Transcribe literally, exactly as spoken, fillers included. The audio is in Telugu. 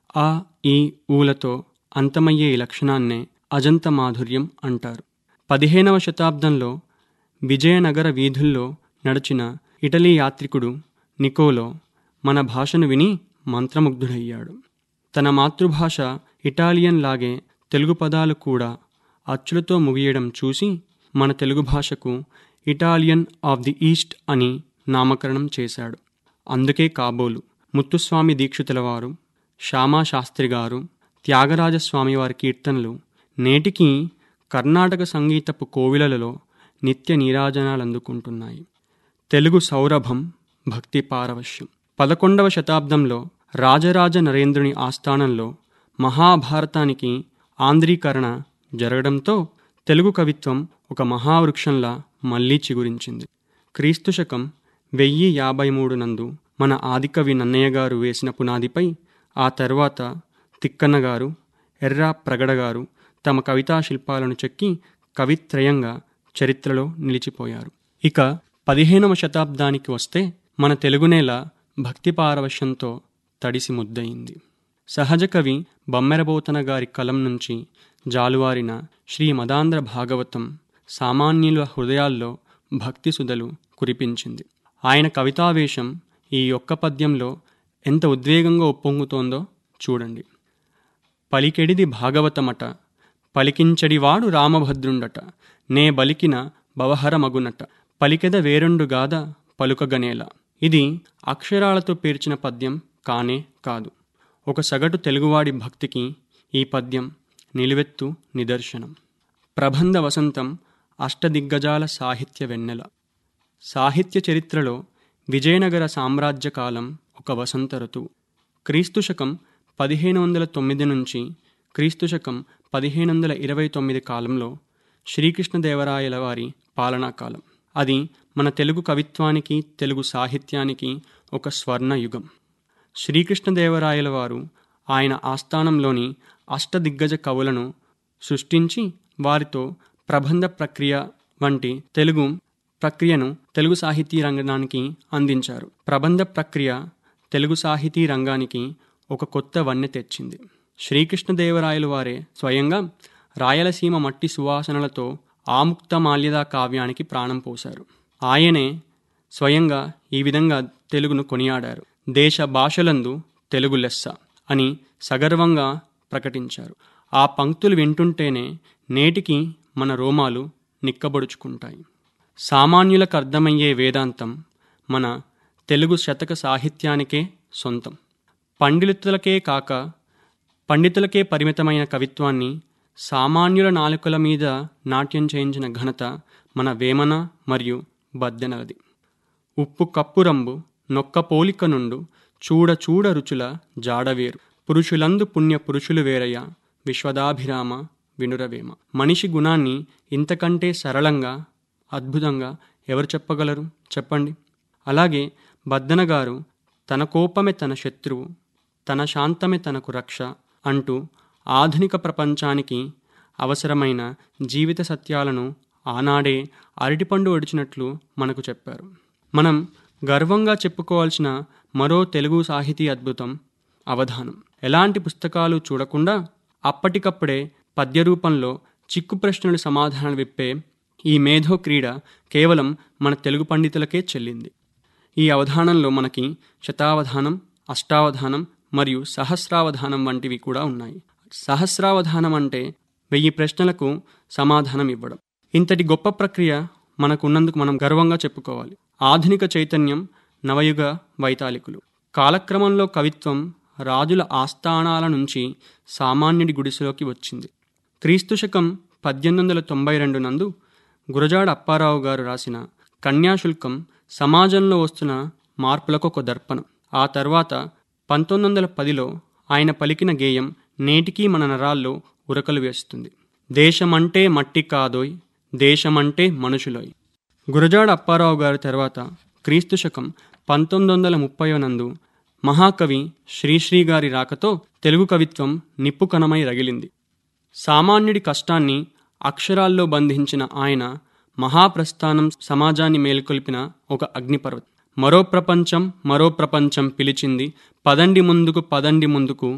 ఆ, ఈ, ఊలతో అంతమయ్యే ఈ లక్షణాన్నే అజంత మాధుర్యం అంటారు. పదిహేనవ శతాబ్దంలో విజయనగర వీధుల్లో నడిచిన ఇటలీ యాత్రికుడు నికోలో మన భాషను విని మంత్రముగ్ధుడయ్యాడు. తన మాతృభాష ఇటాలియన్ లాగే తెలుగు పదాలు కూడా అచ్చులతో ముగియడం చూసి మన తెలుగు భాషకు ఇటాలియన్ ఆఫ్ ది ఈస్ట్ అని నామకరణం చేశాడు. అందుకే కాబోలు ముత్తుస్వామి దీక్షితుల వారు, శ్యామా శాస్త్రి గారు, త్యాగరాజస్వామి వారి కీర్తనలు నేటికి కర్ణాటక సంగీతపు కోవిలలలో నిత్య నీరాజనాలందుకుంటున్నాయి. తెలుగు సౌరభం, భక్తి పారవశ్యం. పదకొండవ శతాబ్దంలో రాజరాజ నరేంద్రుని ఆస్థానంలో మహాభారతానికి ఆంధ్రీకరణ జరగడంతో తెలుగు కవిత్వం ఒక మహావృక్షంలా మళ్లీ చిగురించింది. క్రీస్తు శకం వెయ్యి యాభై మూడు నందు మన ఆదికవి నన్నయ్య గారు వేసిన పునాదిపై ఆ తర్వాత తిక్కన్న గారు, ఎర్రా ప్రగడ గారు తమ కవితా శిల్పాలను చెక్కి కవిత్రయంగా చరిత్రలో నిలిచిపోయారు. ఇక పదిహేనవ శతాబ్దానికి వస్తే మన తెలుగునేల భక్తి పారవశ్యంతో తడిసి ముద్దయింది. సహజ కవి బమ్మెరబోతన గారి కలం నుంచి జాలువారిన శ్రీ మదాంధ్ర భాగవతం సామాన్యుల హృదయాల్లో భక్తి సుధలు కురిపించింది. ఆయన కవితావేశం ఈ ఒక్క పద్యంలో ఎంత ఉద్వేగంగా ఉప్పొంగుతోందో చూడండి. పలికెడిది భాగవతమట, పలికించడివాడు రామభద్రుండట, నే బలికిన భవహరమగునట, పలికెద వేరొండుగాద పలుకగనేల. ఇది అక్షరాలతో పేర్చిన పద్యం కానే కాదు. ఒక సగటు తెలుగువాడి భక్తికి ఈ పద్యం నిలువెత్తు నిదర్శనం. ప్రబంధ వసంతం అష్టదిగ్గజాల సాహిత్య వెన్నెల. సాహిత్య చరిత్రలో విజయనగర సామ్రాజ్య కాలం ఒక వసంత ఋతువు. క్రీస్తు శకం పదిహేను వందల తొమ్మిది నుంచి క్రీస్తు శకం పదిహేను వందల ఇరవై తొమ్మిది కాలంలో శ్రీకృష్ణదేవరాయల వారి పాలనాకాలం. అది మన తెలుగు కవిత్వానికి, తెలుగు సాహిత్యానికి ఒక స్వర్ణయుగం. శ్రీకృష్ణదేవరాయల వారు ఆయన ఆస్థానంలోని అష్టదిగ్గజ కవులను సృష్టించి వారితో ప్రబంధ ప్రక్రియ వంటి తెలుగు ప్రక్రియను తెలుగు సాహితీ రంగానికి అందించారు. ప్రబంధ ప్రక్రియ తెలుగు సాహితీ రంగానికి ఒక కొత్త వన్నె తెచ్చింది. శ్రీకృష్ణదేవరాయలు వారే స్వయంగా రాయలసీమ మట్టి సువాసనలతో ఆముక్త మాల్యద కావ్యానికి ప్రాణం పోశారు. ఆయనే స్వయంగా ఈ విధంగా తెలుగును కొనియాడారు. దేశ భాషలందు తెలుగు లెస్స అని సగర్వంగా ప్రకటించారు. ఆ పంక్తులు వింటుంటేనే నేటికి మన రోమాలు నిక్కబొడుచుకుంటాయి. సామాన్యులకు అర్థమయ్యే వేదాంతం మన తెలుగు శతక సాహిత్యానికే సొంతం. పండితులకే కాక పండితులకే పరిమితమైన కవిత్వాన్ని సామాన్యుల నాలుకల మీద నాట్యం చేయించిన ఘనత మన వేమన మరియు బద్దెనలది. ఉప్పు కప్పురంబు నొక్క పోలిక నుండు చూడ చూడ రుచుల జాడవేరు, పురుషులందు పుణ్య పురుషులు వేరయ్య, విశ్వదాభిరామ వినురవేమ. మనిషి గుణాన్ని ఇంతకంటే సరళంగా, అద్భుతంగా ఎవరు చెప్పగలరు చెప్పండి. అలాగే బద్దెన గారు తన కోపమే తన శత్రువు, తన శాంతమే తనకు రక్ష అంటూ ఆధునిక ప్రపంచానికి అవసరమైన జీవిత సత్యాలను ఆనాడే అరటిపండు ఒడిచినట్లు మనకు చెప్పారు. మనం గర్వంగా చెప్పుకోవాల్సిన మరో తెలుగు సాహితీ అద్భుతం అవధానం. ఎలాంటి పుస్తకాలు చూడకుండా అప్పటికప్పుడే పద్య రూపంలో చిక్కు ప్రశ్నలు సమాధానాలు విప్పే ఈ మేధో క్రీడ కేవలం మన తెలుగు పండితులకే చెల్లింది. ఈ అవధానంలో మనకి శతావధానం, అష్టావధానం మరియు సహస్రావధానం వంటివి కూడా ఉన్నాయి. సహస్రావధానం అంటే వెయ్యి ప్రశ్నలకు సమాధానం ఇవ్వడం. ఇంతటి గొప్ప ప్రక్రియ మనకున్నందుకు మనం గర్వంగా చెప్పుకోవాలి. ఆధునిక చైతన్యం, నవయుగ వైతాళికులు. కాలక్రమంలో కవిత్వం రాజుల ఆస్థానాల నుంచి సామాన్యుడి గుడిసెలోకి వచ్చింది. క్రీస్తు శకం పద్దెనిమిది వందల తొంభై రెండు నందు గురజాడ అప్పారావు గారు రాసిన కన్యాశుల్కం సమాజంలో వస్తున్న మార్పులకు ఒక దర్పణం. ఆ తర్వాత పంతొమ్మిది వందల పదిలో ఆయన పలికిన గేయం నేటికీ మన నరాల్లో ఉరకలు వేస్తుంది. దేశమంటే మట్టి కాదోయ్, దేశమంటే మనుషులోయ్. గురజాడ అప్పారావు గారి తర్వాత క్రీస్తు శకం పంతొమ్మిది వందల ముప్పై నందు మహాకవి శ్రీశ్రీ గారి రాకతో తెలుగు కవిత్వం నిప్పుకణమై రగిలింది. సామాన్యుడి కష్టాన్ని అక్షరాల్లో బంధించిన ఆయన మహాప్రస్థానం సమాజాన్ని మేలుకొల్పిన ఒక అగ్నిపర్వతం. మరో ప్రపంచం మరో ప్రపంచం పిలిచింది, పదండి ముందుకు పదండి ముందుకు